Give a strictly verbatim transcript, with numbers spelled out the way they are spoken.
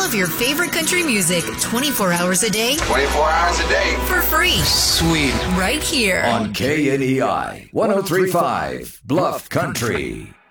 of your favorite country music twenty-four hours a day twenty-four hours a day. for free. Sweet. Right here. On K N E I one oh three point five Bluff Country.